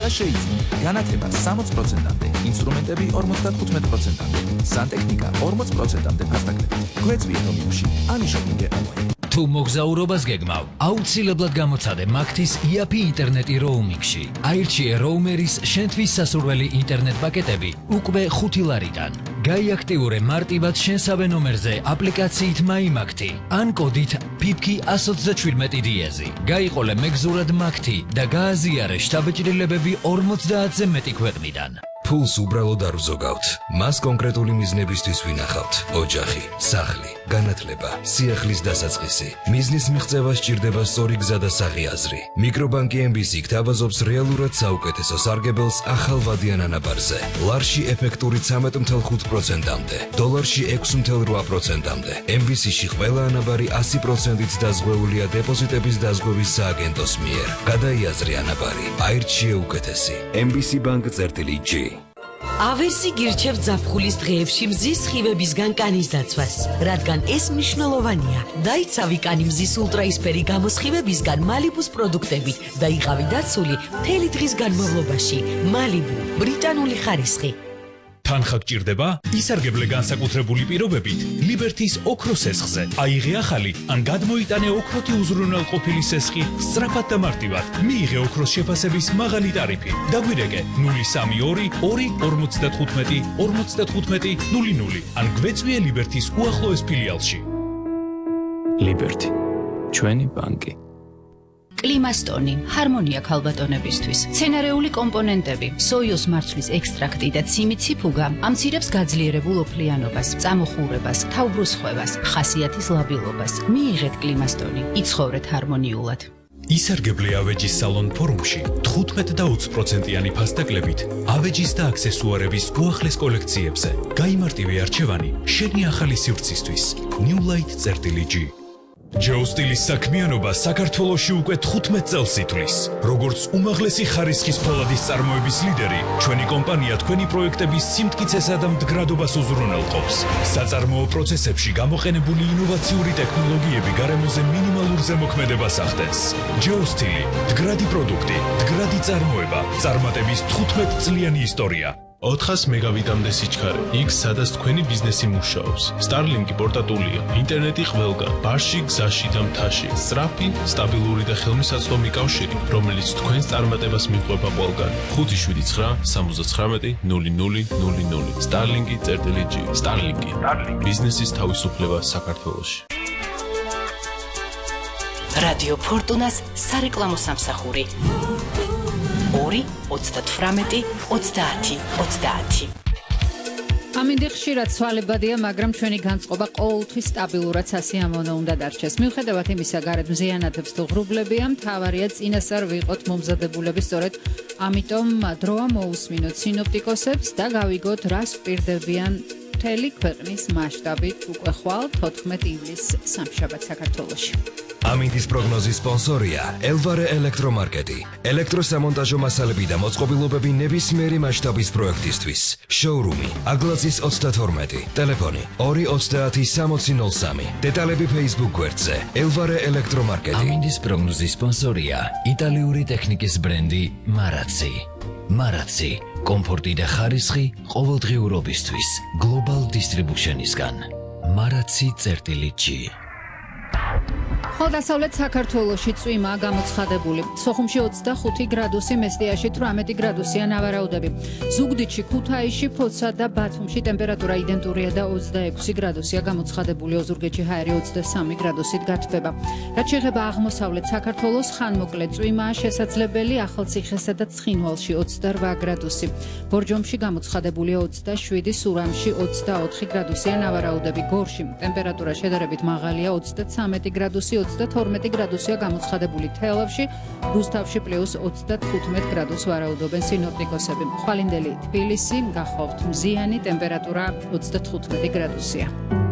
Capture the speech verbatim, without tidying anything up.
შეიძლება განათება სამოც პროცენტამდე, ინსტრუმენტები ორმოცდათხუთმეტ პროცენტამდე, სანტექნიკა ორმოც პროცენტამდე ფასდაკლებით. გვეწვიე რომიუში, ამიშოპინგ ონლაინ. თუ მოგზაურობას გეგმავ, აუცილებლად გამოცადე მაგთის იაფი ინტერნეტი როუმინგში. აირჩიე როუმერის შენთვის სასურველი ინტერნეტ პაკეტები უკვე ხუთი ლარიდან. გაიაქტიურე მარტივად შენსავე ნომერზე აპლიკაციით მაიმაგთი ან კოდით ფიფკი εκατს ოცდაჩვიდმეტი დიეზი. გაიყოლე მეგზურად მაგთი და გააზიარე შთაბეჭდილებები ორმოცდაათზე მეტი ქვეყნიდან. ფულს უბრალოდ არ ვზოგავთ. მას კონკრეტული მიზნებისთვის ვინახავთ. ოჯახი, სახლი, განათლება, სიახლის დასაწყისი. მიზნის მიღწევა სჭირდება სწორი გზა და საღი აზრი. მიკრობანკი ემ ბი სი გთავაზობს რეალურად საუკეთესო სარგებელს ახალ ვადიან ანაბარზე. ლარში ეფექტური ცამეტ ათი ხუთი პროცენტამდე, დოლარში ექვსი ათი რვა პროცენტამდე. ემ ბი სი-ში ყველა ანაბარი ასი პროცენტით დაზღვეულია დეპოზიტების დაზღვევის სააგენტოს მიერ. გადაიაზრე ანაბარი, აირჩიე უკეთესი. ემ ბი სი ბანკ წერტილი ჯი. ავერსი გირჩევ ზაფხულის დღეებში მზის სხივებისგან კანის დაცვას, რადგან ეს მნიშვნელოვანია. დაიცავი კანი მზის ულტრაისფერი გამოსხივებისგან მალიბუს პროდუქტებით და იყავი დაცული მთელი დღის განმავლობაში. მალიბუ, ბრიტანული ხარისხი. თანხა გჭირდება? ისარგებლე განსაკუთრებული პირობებით ლიბერთის ოქროს სესხზე. აიღე ახალი ან გადმოიტანე ოქროთი უზრუნველყოფილი სესხი სწრაფად და მარტივად. მიიღე ოქროს შეფასების მაღალი ტარიფი. დაგვირეკე ნული სამი ორი ორი ორმოცდათხუთმეტი ორმოცდათხუთმეტი ნული ნული ან გვეწვიე ლიბერთის უახლოეს ფილიალში. ლიბერთი, ჩვენი ბანკი. კლიმასტონი, ჰარმონია ქალბატონებისთვის. მცენარეული კომპონენტები, სოიოს მარცვლის ექსტრაქტი და ციმი ციფუგა ამცირებს გაძლიერებულ ოფლიანობას, წამოხურებას, თავბრუსხვევას, ხასიათის ლაბილობას. მიიღეთ კლიმასტონი, იცხოვრეთ ჰარმონიულად. ისარგებლე ავეჯის სალონ ფორუმში თხუთმეტ და ოცი პროცენტიანი ფასდაკლებით ავეჯის და აქსესუარების უახლეს კოლექციებზე. გაიმარტივე არჩევანი შენი ახალი სივრცისთვის. New Light წერტილი ჯი. ჯეოსტილის საქმიანობა საქართველოში უკვე თხუთმეტ წელს ითვლის. როგორც უმაღლესი ხარისხის ფოლადის წარმოების ლიდერი, ჩვენი კომპანია თქვენი პროექტების სიმტკიცესა და მდგრადობას უზრუნველყოფს. საწარმოო პროცესებში გამოყენებული ინოვაციური ტექნოლოგიები გარემოზე მინიმალურ ზემოქმედებას ახდენს. ჯეოსტილი, მდგრადი პროდუქტი, მდგრადი წარმოება, წარმატების თხუთმეტწლიანი ისტორია. ოთხას მეგავიტამდე სიჩქარე, იქ სადაც თქვენი ბიზნესი მუშაობს. Starlink-ი პორტატულია, ინტერნეტი ყველგან, ბარში, გზაში და მთაში. სწრაფი, სტაბილური და ხელმისაწვდომი კავშირი, რომელიც თქვენს წარმატებას მიყვება ყველგან. ხუთი შვიდი ცხრა სამოცდაცხრამეტი ნული ნული ნული ნული. Starlink-ი წერტილი ჯი. Starlink-ი. ბიზნესის თავისუფლება საქართველოში. რადიო ფორტუნას სარეკლამო სამსახური. ორი ოცდათვრამეტი ოცდაათი ოცდაათი. ამინდი ხშირად ცვალებადია, მაგრამ ჩვენი განწყობა ყოველთვის სტაბილურად სასიამოვნო უნდა დარჩეს. მიუხედავად იმისა, გარეთ მზიანათებს თუ ღრუბლებია, მთავარია წინასწარ ვიყოთ მომზადებულები, სწორედ ამიტომ დროა მოусმინოთ სინოპტიკოსებს და გავიგოთ, რას ვპირდებიან მთელი ქვეყნის მასშტაბით უკვე ხვალ თოთხმეტ ივლისს სამშაბათ საქართველოში. ამინდის პროგნოზის სპონსორია ელვარე ელექტრომარკეტი. ელექტროსამონტაჟო მასალები და მოწყობილობები ნებისმიერი მასშტაბის პროექტისთვის. შოურუმი აგლაზის ოცდათორმეტი, ტელეფონი ორი ოცდაათი სამოცი ნული სამი. დეტალები Facebook გვერდზე ელვარე ელექტრომარკეტი. ამინდის პროგნოზის სპონსორია იტალიური ტექნიკის ბრენდი მარაცი. მარაცი, კომფორტი და ხარისხი ყოველდღიურობისთვის. Global Distribution-ისგან. მარაცი წერტილი ჯი. ხოლდასავლეთ საქართველოში წვიმაა გამოცხადებული. სოხუმში ოცდახუთი გრადუსი, მესტიაში თვრამეტი გრადუსია ნავარაუდები. ზუგდიდში, ქუთაისში, ფოთსა და ბათუმში ტემპერატურა იდენტურია და ოცდაექვსი გრადუსია გამოცხადებული. ოზურგეთში ჰაერი ოცდასამი გრადუსით გათბება. რაც შეეხება აღმოსავლეთ საქართველოს, ხანმოკლე წვიმაა შესაძლებელი. ახალციხესა და ცხინვალში ოცდარვა გრადუსი. ბორჯომში გამოცხადებულია ოცდაშვიდი, სურამში ოცდაოთხი გრადუსია ნავარაუდები. გორში ტემპერატურა შედარებით მაღალია, ოცდაცამეტი გრადუსი, ოცდათორმეტი გრადუსია გამოცხადებული. თელავში, რუსთავში პლუს ოცდათხუთმეტ გრადუსს ვარაუდობენ სინოპტიკოსები. ხვალინდელი თბილისი, გახავთ მზიანი, ტემპერატურა ოცდათხუთმეტი გრადუსია.